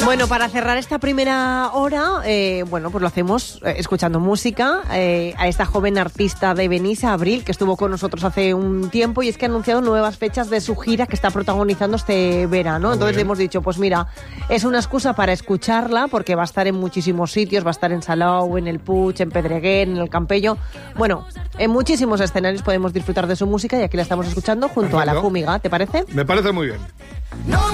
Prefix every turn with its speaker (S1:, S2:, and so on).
S1: Bueno, para cerrar esta primera hora, pues lo hacemos escuchando música a esta joven artista de Benissa, Abril, que estuvo con nosotros hace un tiempo y es que ha anunciado nuevas fechas de su gira que está protagonizando este verano. Entonces le hemos dicho, pues mira, es una excusa para escucharla porque va a estar en muchísimos sitios, va a estar en Salou, en el Puig, en Pedreguer, en el Campello. Bueno, en muchísimos escenarios podemos disfrutar de su música y aquí la estamos escuchando junto a La Fúmiga, ¿te parece?
S2: Me parece muy bien.